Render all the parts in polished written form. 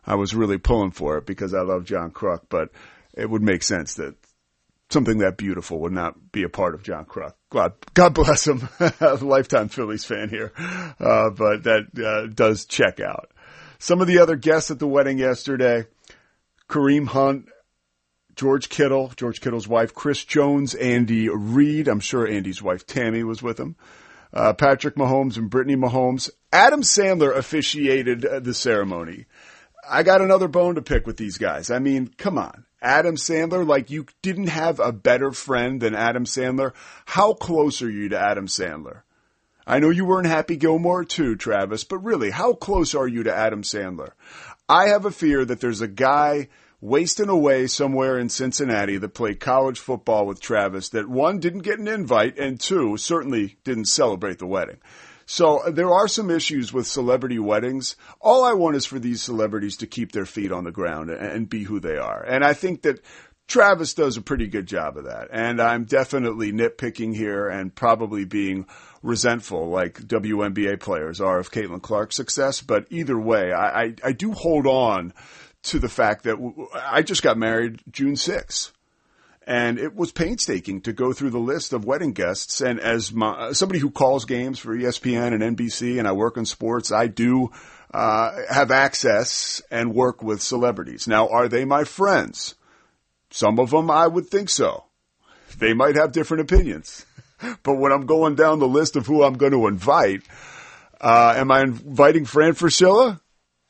I was really pulling for it because I love John Kruk, but it would make sense that something that beautiful would not be a part of John Kruk. God bless him. I'm a lifetime Phillies fan here. But that does check out. Some of the other guests at the wedding yesterday, Kareem Hunt, George Kittle's wife, Chris Jones, Andy Reid. I'm sure Andy's wife, Tammy, was with him. Patrick Mahomes and Brittany Mahomes. Adam Sandler officiated the ceremony. I got another bone to pick with these guys. I mean, come on. Adam Sandler, like you didn't have a better friend than Adam Sandler. How close are you to Adam Sandler? I know you were in Happy Gilmore too, Travis, but really, how close are you to Adam Sandler? I have a fear that there's a guy wasting away somewhere in Cincinnati that played college football with Travis that one, didn't get an invite, and two, certainly didn't celebrate the wedding. So there are some issues with celebrity weddings. All I want is for these celebrities to keep their feet on the ground and be who they are. And I think that Travis does a pretty good job of that. And I'm definitely nitpicking here and probably being resentful like WNBA players are of Caitlin Clark's success. But either way, I do hold on to the fact that I just got married June 6th. And it was painstaking to go through the list of wedding guests. And as somebody who calls games for ESPN and NBC, and I work in sports, I do have access and work with celebrities. Now, are they my friends? Some of them, I would think so. They might have different opinions. But when I'm going down the list of who I'm going to invite, am I inviting Fran Fraschilla?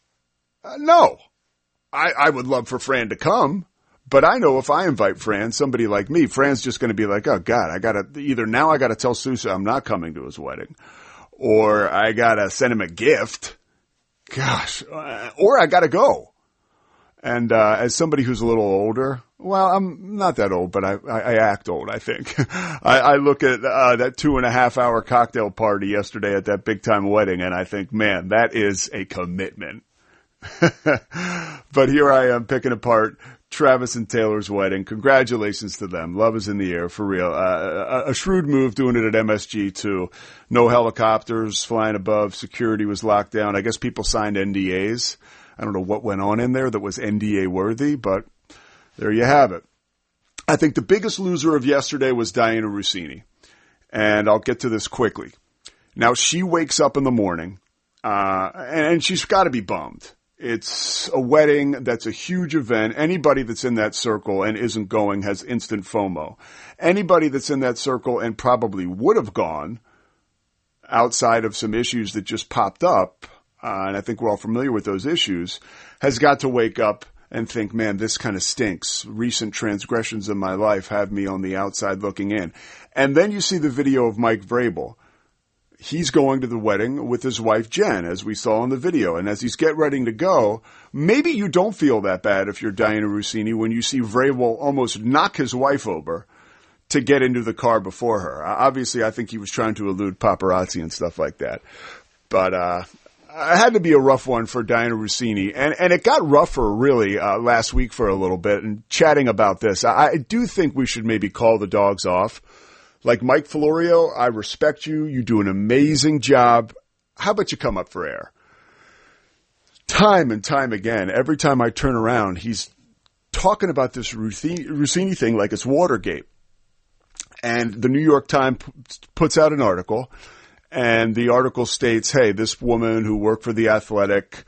No. I would love for Fran to come. But I know if I invite Fran, somebody like me, Fran's just going to be like, oh God, I got to tell Sousa I'm not coming to his wedding, or I got to send him a gift. Gosh, or I got to go. And, as somebody who's a little older, well, I'm not that old, but I act old, I think. I look at, that 2.5 hour cocktail party yesterday at that big time wedding, and I think, man, that is a commitment. But here I am picking apart Travis and Taylor's wedding. Congratulations to them. Love is in the air, for real. A shrewd move doing it at MSG too. No helicopters flying above. Security was locked down. I guess people signed NDAs. I don't know what went on in there that was NDA worthy, but there you have it. I think the biggest loser of yesterday was Diana Russini. And I'll get to this quickly. Now, she wakes up in the morning, and she's got to be bummed. It's a wedding that's a huge event. Anybody that's in that circle and isn't going has instant FOMO. Anybody that's in that circle and probably would have gone outside of some issues that just popped up, and I think we're all familiar with those issues, has got to wake up and think, man, this kind of stinks. Recent transgressions in my life have me on the outside looking in. And then you see the video of Mike Vrabel. He's going to the wedding with his wife, Jen, as we saw in the video. And as he's getting ready to go, maybe you don't feel that bad if you're Diana Russini when you see Vrabel almost knock his wife over to get into the car before her. Obviously, I think he was trying to elude paparazzi and stuff like that. But it had to be a rough one for Diana Russini. And it got rougher, really, last week for a little bit. And chatting about this, I do think we should maybe call the dogs off. Like Mike Florio, I respect you. You do an amazing job. How about you come up for air? Time and time again, every time I turn around, he's talking about this Russini thing like it's Watergate. And the New York Times puts out an article, and the article states, hey, this woman who worked for The Athletic,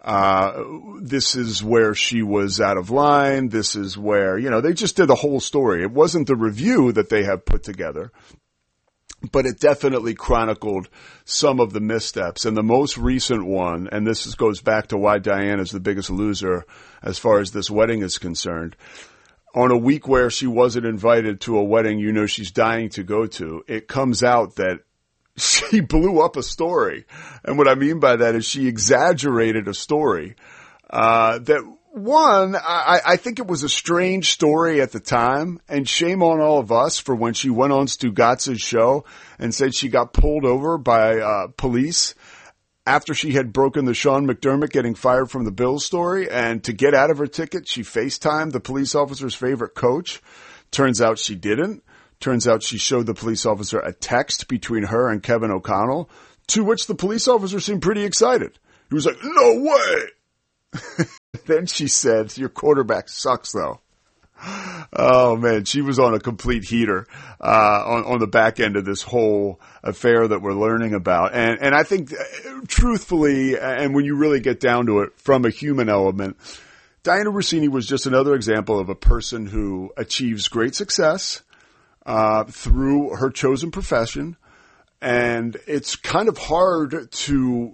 this is where she was out of line. This is where, they just did the whole story. It wasn't the review that they have put together, but it definitely chronicled some of the missteps. And the most recent one, and this goes back to why Diana's the biggest loser as far as this wedding is concerned. On a week where she wasn't invited to a wedding she's dying to go to, it comes out that she blew up a story. And what I mean by that is she exaggerated a story. That one, I think it was a strange story at the time, and shame on all of us for when she went on Stugatz's show and said she got pulled over by police after she had broken the Sean McDermott getting fired from the Bills story. And to get out of her ticket, she FaceTimed the police officer's favorite coach. Turns out she didn't. Turns out she showed the police officer a text between her and Kevin O'Connell, to which the police officer seemed pretty excited. He was like, no way! Then she said, your quarterback sucks, though. Oh, man, she was on a complete heater on the back end of this whole affair that we're learning about. And I think, truthfully, and when you really get down to it from a human element, Dianna Russini was just another example of a person who achieves great success through her chosen profession. And it's kind of hard to,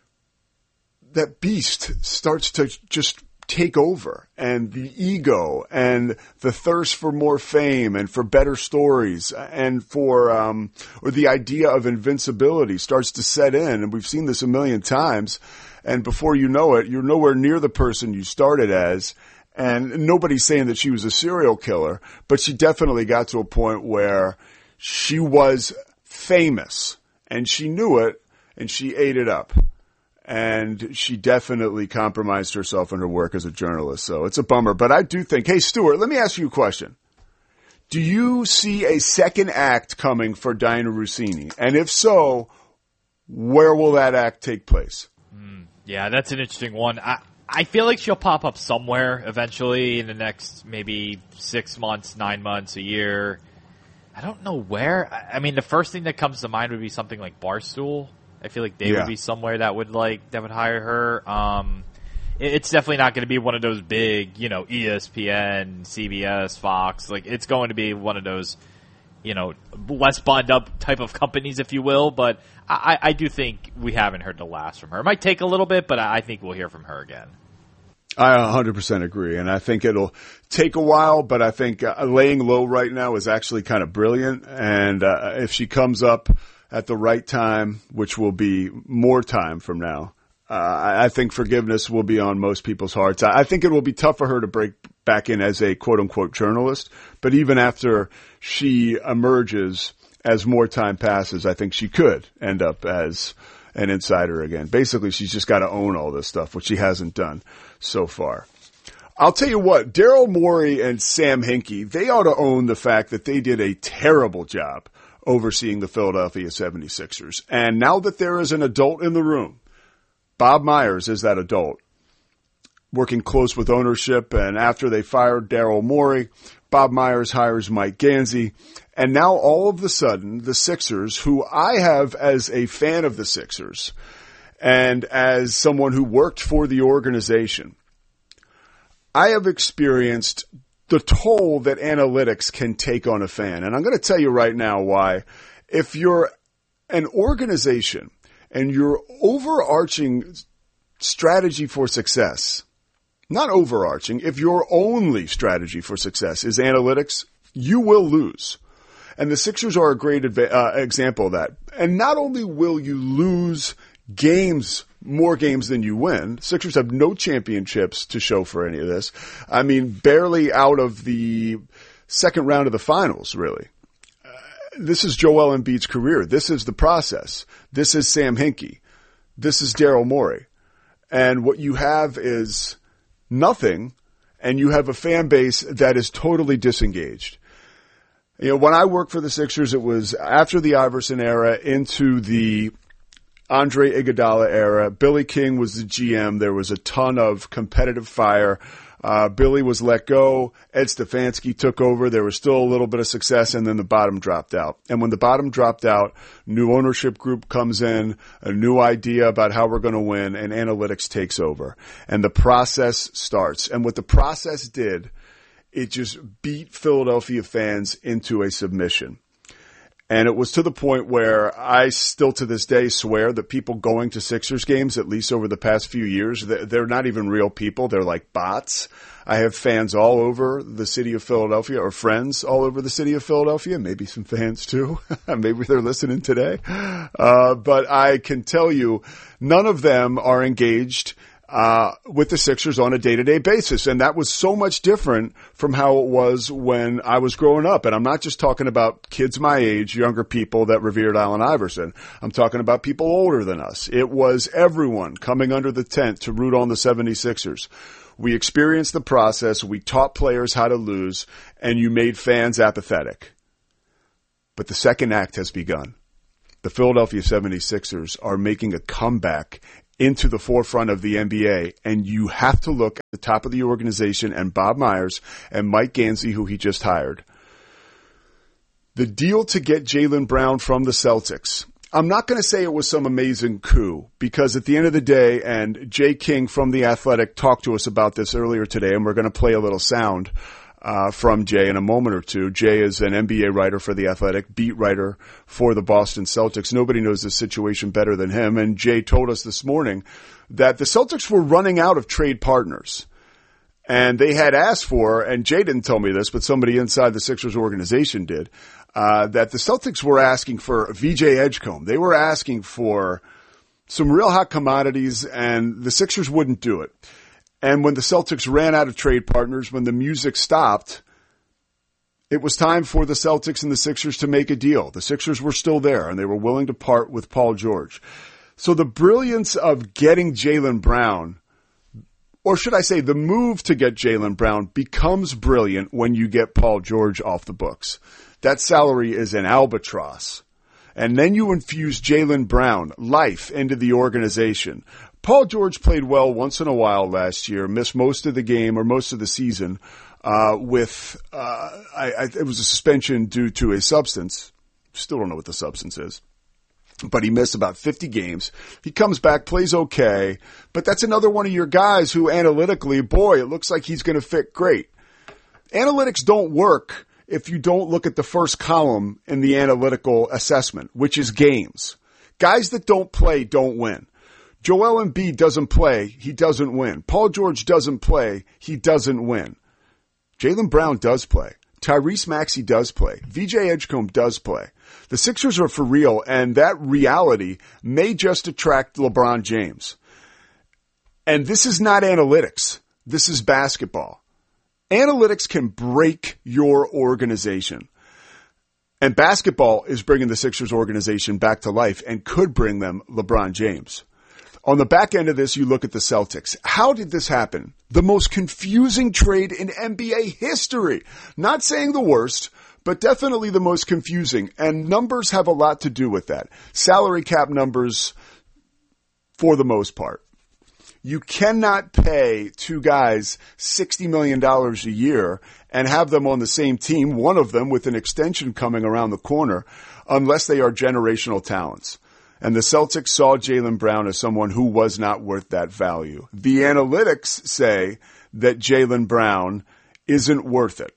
that beast starts to just take over, and the ego and the thirst for more fame and for better stories and for, or the idea of invincibility starts to set in. And we've seen this a million times. And before you know it, you're nowhere near the person you started as. And nobody's saying that she was a serial killer, but she definitely got to a point where she was famous and she knew it and she ate it up. And she definitely compromised herself in her work as a journalist. So it's a bummer. But I do think, hey, Stuart, let me ask you a question. Do you see a second act coming for Dianna Russini? And if so, where will that act take place? Yeah, that's an interesting one. I feel like she'll pop up somewhere eventually in the next maybe 6 months, 9 months, a year. I don't know where. I mean, the first thing that comes to mind would be something like Barstool. I feel like they would be somewhere that would hire her. It's definitely not going to be one of those big, ESPN, CBS, Fox. Like, it's going to be one of those, less bond up type of companies, if you will. But I do think we haven't heard the last from her. It might take a little bit, but I think we'll hear from her again. I 100% agree, and I think it'll take a while, but I think laying low right now is actually kind of brilliant. And if she comes up at the right time, which will be more time from now, I think forgiveness will be on most people's hearts. I think it will be tough for her to break back in as a quote-unquote journalist, but even after she emerges, as more time passes, I think she could end up as an insider again. Basically, she's just got to own all this stuff, which she hasn't done so far. I'll tell you what, Daryl Morey and Sam Hinkie, they ought to own the fact that they did a terrible job overseeing the Philadelphia 76ers. And now that there is an adult in the room, Bob Myers is that adult, working close with ownership. And after they fired Daryl Morey, Bob Myers hires Mike Gansey. And now all of a sudden, the Sixers, who I have as a fan of the Sixers and as someone who worked for the organization, I have experienced the toll that analytics can take on a fan. And I'm going to tell you right now why. If you're an organization and your overarching strategy for success, not overarching, if your only strategy for success is analytics, you will lose. And the Sixers are a great example of that. And not only will you lose games, more games than you win, Sixers have no championships to show for any of this. I mean, barely out of the second round of the finals, really. This is Joel Embiid's career. This is the process. This is Sam Hinkie. This is Daryl Morey. And what you have is nothing, and you have a fan base that is totally disengaged. When I worked for the Sixers, it was after the Iverson era into the Andre Iguodala era. Billy King was the GM. There was a ton of competitive fire. Billy was let go. Ed Stefanski took over. There was still a little bit of success, and then the bottom dropped out. And when the bottom dropped out, new ownership group comes in, a new idea about how we're going to win, and analytics takes over. And the process starts. And what the process did, it just beat Philadelphia fans into a submission. And it was to the point where I still to this day swear that people going to Sixers games, at least over the past few years, they're not even real people. They're like bots. I have fans all over the city of Philadelphia, or friends all over the city of Philadelphia, maybe some fans too. Maybe they're listening today. But I can tell you, none of them are engaged with the Sixers on a day-to-day basis. And that was so much different from how it was when I was growing up. And I'm not just talking about kids my age, younger people that revered Allen Iverson. I'm talking about people older than us. It was everyone coming under the tent to root on the 76ers. We experienced the process. We taught players how to lose, and you made fans apathetic. But the second act has begun. The Philadelphia 76ers are making a comeback into the forefront of the NBA, and you have to look at the top of the organization and Bob Myers and Mike Gansey, who he just hired. The deal to get Jaylen Brown from the Celtics, I'm not going to say it was some amazing coup, because at the end of the day, and Jay King from The Athletic talked to us about this earlier today, and we're going to play a little sound from Jay in a moment or two. Jay is an NBA writer for The Athletic, beat writer for the Boston Celtics. Nobody knows this situation better than him. And Jay told us this morning that the Celtics were running out of trade partners. And they had asked for, and Jay didn't tell me this, but somebody inside the Sixers organization did, that the Celtics were asking for VJ Edgecombe. They were asking for some real hot commodities, and the Sixers wouldn't do it. And when the Celtics ran out of trade partners, when the music stopped, it was time for the Celtics and the Sixers to make a deal. The Sixers were still there, and they were willing to part with Paul George. So the brilliance of getting Jaylen Brown, or should I say the move to get Jaylen Brown, becomes brilliant when you get Paul George off the books. That salary is an albatross. And then you infuse Jaylen Brown, life, into the organization. Paul George played well once in a while last year, missed most of the game or most of the season it was a suspension due to a substance. Still don't know what the substance is. But he missed about 50 games. He comes back, plays okay, but that's another one of your guys who analytically, boy, it looks like he's going to fit great. Analytics don't work if you don't look at the first column in the analytical assessment, which is games. Guys that don't play don't win. Joel Embiid doesn't play, he doesn't win. Paul George doesn't play, he doesn't win. Jaylen Brown does play. Tyrese Maxey does play. VJ Edgecombe does play. The Sixers are for real, and that reality may just attract LeBron James. And this is not analytics. This is basketball. Analytics can break your organization. And basketball is bringing the Sixers organization back to life and could bring them LeBron James. On the back end of this, you look at the Celtics. How did this happen? The most confusing trade in NBA history. Not saying the worst, but definitely the most confusing. And numbers have a lot to do with that. Salary cap numbers for the most part. You cannot pay two guys $60 million a year and have them on the same team, one of them with an extension coming around the corner, unless they are generational talents. And the Celtics saw Jaylen Brown as someone who was not worth that value. The analytics say that Jaylen Brown isn't worth it.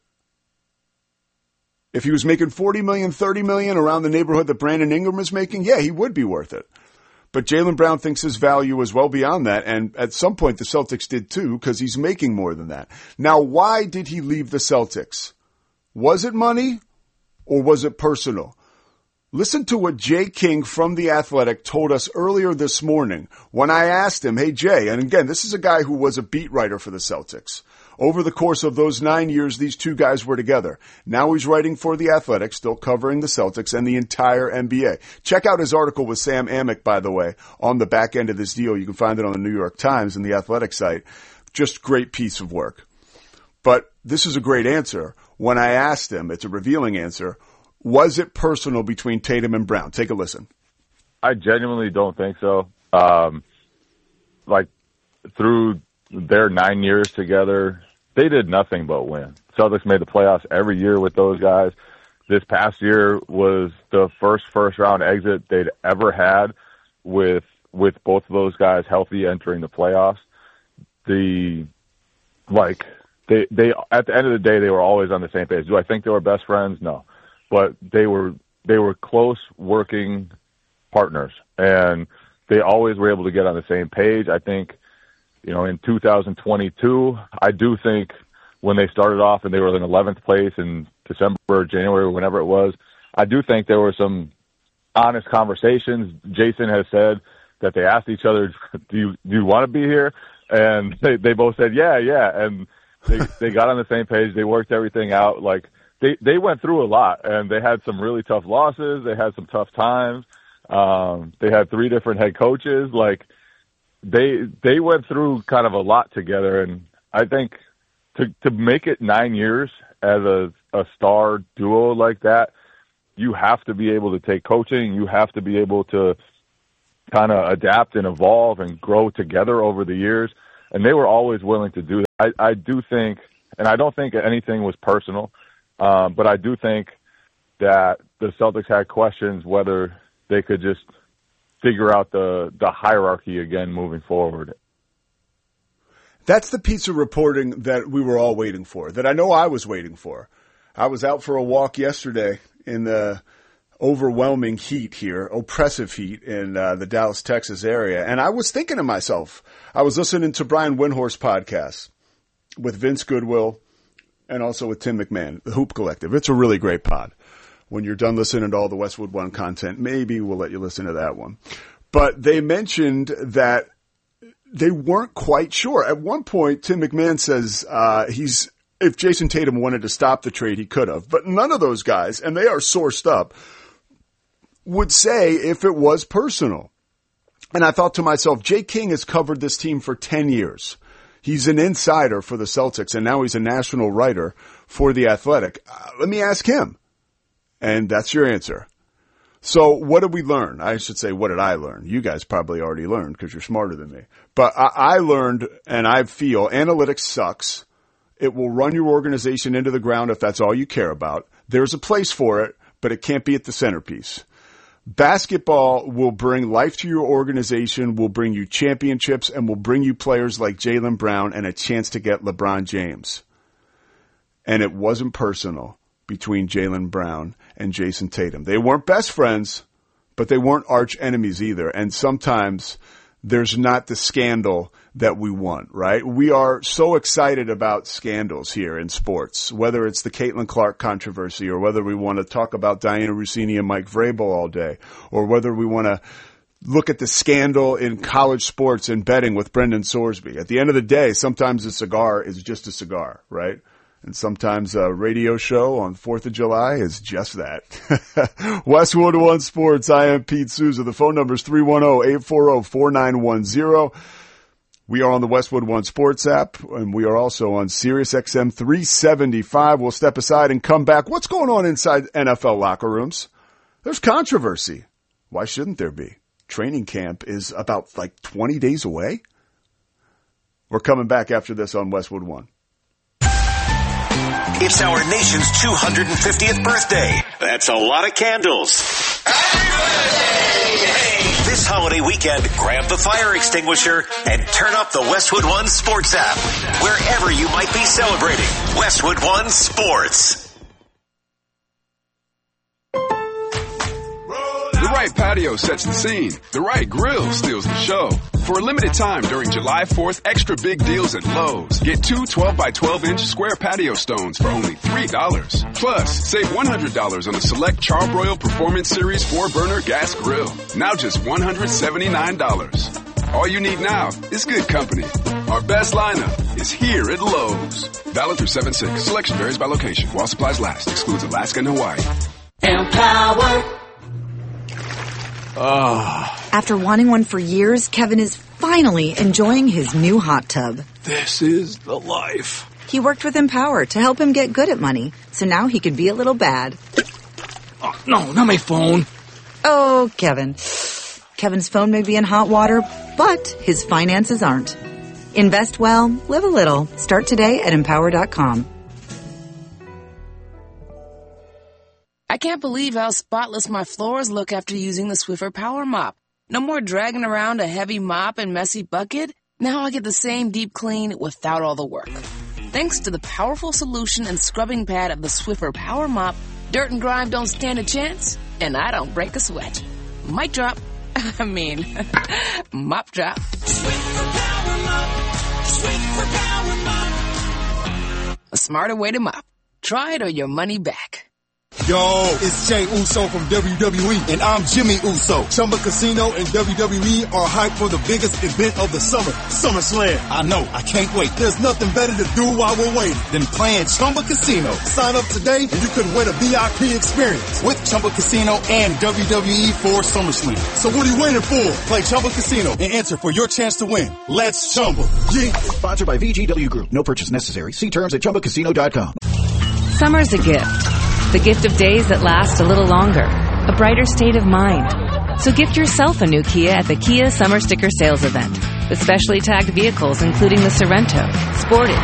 If he was making $40 million, $30 million around the neighborhood that Brandon Ingram is making, yeah, he would be worth it. But Jaylen Brown thinks his value is well beyond that, and at some point the Celtics did too, because he's making more than that. Now, why did he leave the Celtics? Was it money, or was it personal? Listen to what Jay King from The Athletic told us earlier this morning when I asked him, hey Jay, and again, this is a guy who was a beat writer for the Celtics. Over the course of those 9 years, these two guys were together. Now he's writing for The Athletic, still covering the Celtics and the entire NBA. Check out his article with Sam Amick, by the way, on the back end of this deal. You can find it on the New York Times and The Athletic site. Just great piece of work. But this is a great answer. When I asked him, it's a revealing answer, was it personal between Tatum and Brown? Take a listen. I genuinely don't think so. Through their 9 years together, they did nothing but win. Celtics made the playoffs every year with those guys. This past year was the first round exit they'd ever had with both of those guys healthy entering the playoffs. They at the end of the day, they were always on the same page. Do I think they were best friends? No. But they were close working partners, and they always were able to get on the same page. I think, in 2022, I do think when they started off and they were in 11th place in December or January, whenever it was, I do think there were some honest conversations. Jason has said that they asked each other, do you want to be here? And they both said, yeah. And they got on the same page. They worked everything out. They went through a lot, and they had some really tough losses. They had some tough times. They had 3 different head coaches. They went through kind of a lot together, and I think to make it 9 years as a star duo like that, you have to be able to take coaching. You have to be able to kind of adapt and evolve and grow together over the years. And they were always willing to do that. I do think, and I don't think anything was personal, but I do think that the Celtics had questions whether they could just figure out the hierarchy again moving forward. That's the piece of reporting that we were all waiting for, that I know I was waiting for. I was out for a walk yesterday in the overwhelming heat here, oppressive heat in the Dallas, Texas area. And I was thinking to myself, I was listening to Brian Windhorst's podcast with Vince Goodwill and also with Tim McMahon, the Hoop Collective. It's a really great pod. When you're done listening to all the Westwood One content, maybe we'll let you listen to that one. But they mentioned that they weren't quite sure. At one point, Tim McMahon says if Jason Tatum wanted to stop the trade, he could have. But none of those guys, and they are sourced up, would say if it was personal. And I thought to myself, Jay King has covered this team for 10 years. He's an insider for the Celtics, and now he's a national writer for The Athletic. Let me ask him. And that's your answer. So what did we learn? I should say, what did I learn? You guys probably already learned because you're smarter than me. But I learned, and I feel, analytics sucks. It will run your organization into the ground if that's all you care about. There's a place for it, but it can't be at the centerpiece. Basketball will bring life to your organization, will bring you championships, and will bring you players like Jaylen Brown and a chance to get LeBron James. And it wasn't personal between Jaylen Brown and Jason Tatum. They weren't best friends, but they weren't arch enemies either. And sometimes there's not the scandal that we want, right? We are so excited about scandals here in sports, whether it's the Caitlin Clark controversy or whether we want to talk about Diana Russini and Mike Vrabel all day, or whether we want to look at the scandal in college sports and betting with Brendan Sorsby. At the end of the day, sometimes a cigar is just a cigar, right? And sometimes a radio show on 4th of July is just that. Westwood One Sports, I am Pete Souza. The phone number is 310-840-4910. We are on the Westwood One Sports app, and we are also on Sirius XM 375. We'll step aside and come back. What's going on inside NFL locker rooms? There's controversy. Why shouldn't there be? Training camp is about 20 days away. We're coming back after this on Westwood One. It's our nation's 250th birthday. That's a lot of candles. Happy birthday! This holiday weekend, grab the fire extinguisher and turn up the Westwood One Sports app. Wherever you might be celebrating, Westwood One Sports. The right patio sets the scene. The right grill steals the show. For a limited time during July 4th, extra big deals at Lowe's. Get two 12x12-inch square patio stones for only $3. Plus, save $100 on a select Charbroil Performance Series 4-burner gas grill. Now just $179. All you need now is good company. Our best lineup is here at Lowe's. Valid through 7/6. Selection varies by location. While supplies last. Excludes Alaska and Hawaii. Empower. After wanting one for years, Kevin is finally enjoying his new hot tub. This is the life. He worked with Empower to help him get good at money, so now he can be a little bad. Oh, no, not my phone. Oh, Kevin. Kevin's phone may be in hot water, but his finances aren't. Invest well, live a little. Start today at Empower.com. I can't believe how spotless my floors look after using the Swiffer Power Mop. No more dragging around a heavy mop and messy bucket. Now I get the same deep clean without all the work. Thanks to the powerful solution and scrubbing pad of the Swiffer Power Mop, dirt and grime don't stand a chance, and I don't break a sweat. Mic drop. Mop drop. Swiffer Power Mop. Swiffer Power Mop. A smarter way to mop. Try it or your money back. Yo, it's Jey Uso from WWE, and I'm Jimmy Uso. Chumba Casino and WWE are hyped for the biggest event of the summer, SummerSlam. I know, I can't wait. There's nothing better to do while we're waiting than playing Chumba Casino. Sign up today and you could win a VIP experience with Chumba Casino and WWE for SummerSlam. So what are you waiting for? Play Chumba Casino and enter for your chance to win. Let's Chumba. Yeah. Sponsored by VGW Group. No purchase necessary. See terms at ChumbaCasino.com. Summer's a gift. The gift of days that last a little longer, a brighter state of mind, So gift yourself a new Kia at the Kia Summer Sticker Sales Event with specially tagged vehicles including the Sorrento, Sportage,